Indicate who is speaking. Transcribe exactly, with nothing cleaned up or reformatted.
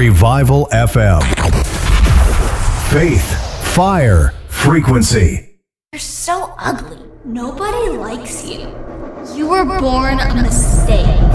Speaker 1: Revival F M. Faith, fire, frequency.
Speaker 2: You're so ugly. Nobody likes you. You were born a mistake.